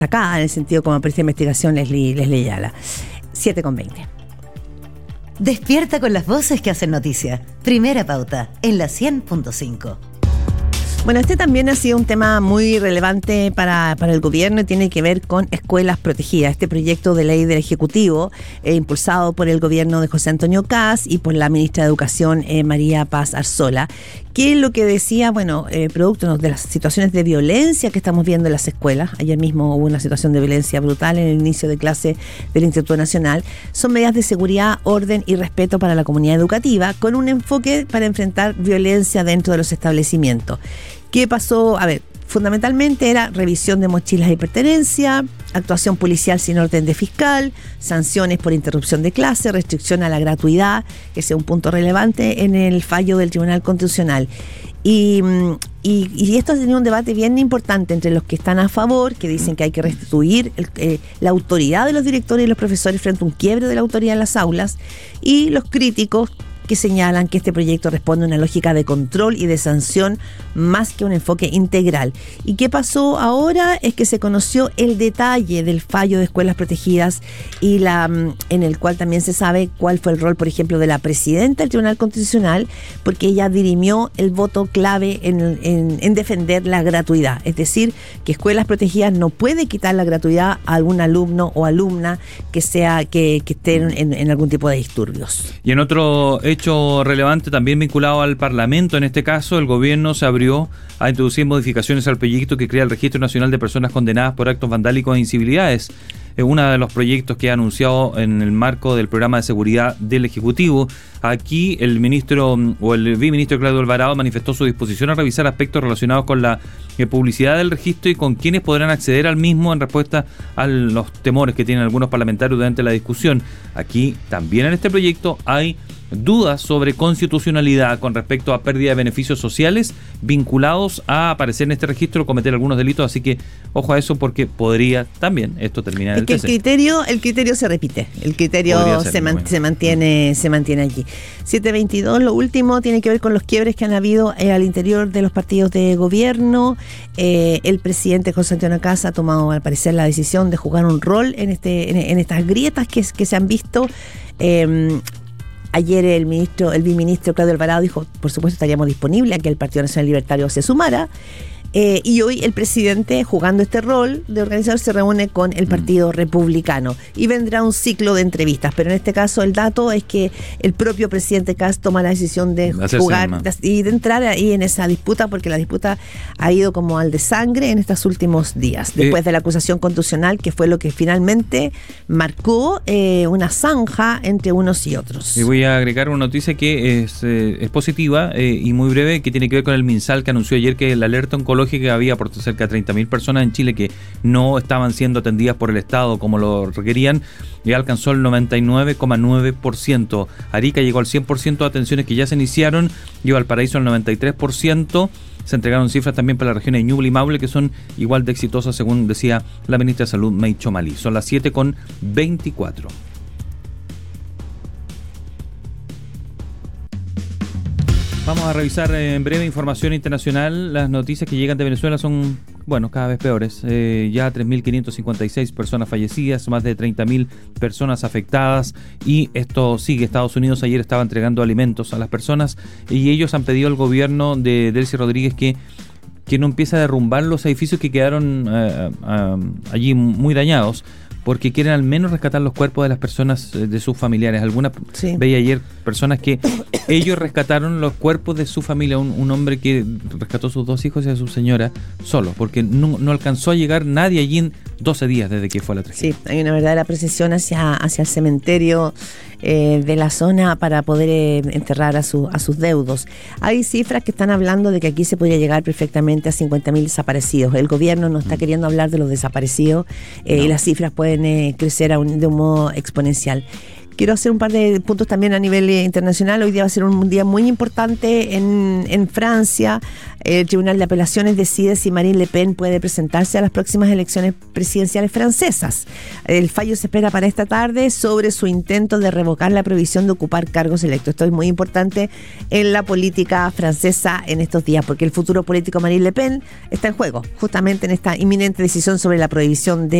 acá, en el sentido como periodista de investigación, Leslie Ayala. 7:20. Despierta con las voces que hacen noticia. Primera Pauta, en la 100.5. Bueno, este también ha sido un tema muy relevante para el gobierno y tiene que ver con escuelas protegidas. Este proyecto de ley del Ejecutivo, impulsado por el gobierno de José Antonio Kast y por la ministra de Educación, María Paz Arzola, que lo que decía, producto de las situaciones de violencia que estamos viendo en las escuelas, ayer mismo hubo una situación de violencia brutal en el inicio de clase del Instituto Nacional, son medidas de seguridad, orden y respeto para la comunidad educativa, con un enfoque para enfrentar violencia dentro de los establecimientos. ¿Qué pasó? Fundamentalmente era revisión de mochilas y pertenencia, actuación policial sin orden de fiscal, sanciones por interrupción de clase, restricción a la gratuidad, que es un punto relevante en el fallo del Tribunal Constitucional. Y esto ha tenido un debate bien importante entre los que están a favor, que dicen que hay que restituir la autoridad de los directores y los profesores frente a un quiebre de la autoridad en las aulas, y los críticos que señalan que este proyecto responde a una lógica de control y de sanción más que un enfoque integral. ¿Y qué pasó ahora? Es que se conoció el detalle del fallo de escuelas protegidas y en el cual también se sabe cuál fue el rol, por ejemplo, de la presidenta del Tribunal Constitucional, porque ella dirimió el voto clave en defender la gratuidad. Es decir, que escuelas protegidas no puede quitar la gratuidad a algún alumno o alumna que esté en algún tipo de disturbios. Y en otro hecho relevante también vinculado al Parlamento, en este caso el gobierno se abrió a introducir modificaciones al proyecto que crea el Registro Nacional de Personas Condenadas por Actos Vandálicos e Incivilidades. Es uno de los proyectos que ha anunciado en el marco del programa de seguridad del Ejecutivo. Aquí el viceministro Claudio Alvarado manifestó su disposición a revisar aspectos relacionados con la publicidad del registro y con quienes podrán acceder al mismo en respuesta a los temores que tienen algunos parlamentarios durante la discusión. Aquí también en este proyecto hay dudas sobre constitucionalidad con respecto a pérdida de beneficios sociales vinculados a aparecer en este registro o cometer algunos delitos, así que ojo a eso porque podría también esto terminar en el TC. El criterio se repite, el criterio se mantiene allí. 7:22, lo último tiene que ver con los quiebres que han habido al interior de los partidos de gobierno. El presidente José Antonio Kast ha tomado al parecer la decisión de jugar un rol en estas grietas que se han visto. Ayer el viceministro Claudio Alvarado dijo, por supuesto estaríamos disponibles a que el Partido Nacional Libertario se sumara. Y hoy el presidente, jugando este rol de organizador, se reúne con el Partido Republicano y vendrá un ciclo de entrevistas, pero en este caso el dato es que el propio presidente Kast toma la decisión de jugar y de entrar ahí en esa disputa, porque la disputa ha ido como al de sangre en estos últimos días, después de la acusación constitucional, que fue lo que finalmente marcó una zanja entre unos y otros. Y voy a agregar una noticia que es positiva y muy breve, que tiene que ver con el MinSal, que anunció ayer que el alerta oncológica que había por cerca de 30.000 personas en Chile que no estaban siendo atendidas por el Estado como lo requerían, y alcanzó el 99,9%. Arica llegó al 100% de atenciones que ya se iniciaron, y Valparaíso al 93%. Se entregaron cifras también para las regiones de Ñuble y Maule, que son igual de exitosas, según decía la ministra de Salud, May Chomalí. Son las 7:24. Vamos a revisar en breve información internacional. Las noticias que llegan de Venezuela son, cada vez peores. Ya 3.556 personas fallecidas, más de 30.000 personas afectadas, y esto sigue. Estados Unidos ayer estaba entregando alimentos a las personas y ellos han pedido al gobierno de Delcy Rodríguez que no empiece a derrumbar los edificios que quedaron allí muy dañados, porque quieren al menos rescatar los cuerpos de las personas, de sus familiares. Veía ayer personas que ellos rescataron los cuerpos de su familia, un hombre que rescató a sus 2 hijos y a su señora solo, porque no alcanzó a llegar nadie allí en 12 días desde que fue la tragedia. Sí, hay una verdadera procesión hacia el cementerio de la zona para poder enterrar a sus deudos. Hay cifras que están hablando de que aquí se podría llegar perfectamente a 50.000 desaparecidos. El gobierno no está queriendo hablar de los desaparecidos y las cifras pueden crecer de un modo exponencial. quiero hacer un par de puntos también a nivel internacional. Hoy día va a ser un día muy importante en Francia. El Tribunal de Apelaciones decide si Marine Le Pen puede presentarse a las próximas elecciones presidenciales francesas. El fallo se espera para esta tarde sobre su intento de revocar la prohibición de ocupar cargos electos. Esto es muy importante en la política francesa en estos días, porque el futuro político Marine Le Pen está en juego, justamente en esta inminente decisión sobre la prohibición de